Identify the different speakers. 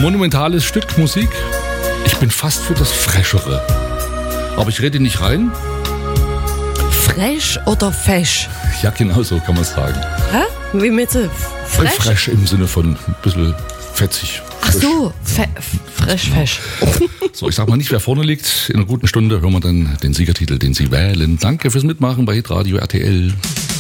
Speaker 1: monumentales Stück Musik. Ich bin fast für das Freschere. Aber ich rede nicht rein.
Speaker 2: Fresh oder fesch?
Speaker 1: Ja, genau so kann man es sagen.
Speaker 2: Hä? Wie mit so fresh?
Speaker 1: Fresh im Sinne von ein bisschen fetzig.
Speaker 2: Ach so, fresh, fesch.
Speaker 1: So, ich sag mal nicht, wer vorne liegt. In einer guten Stunde hören wir dann den Siegertitel, den Sie wählen. Danke fürs Mitmachen bei Hitradio RTL.